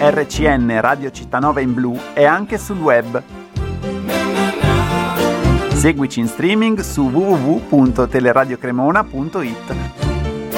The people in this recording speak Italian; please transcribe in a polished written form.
RCN Radio Cittanova in blu e anche sul web. Seguici in streaming su www.teleradiocremona.it.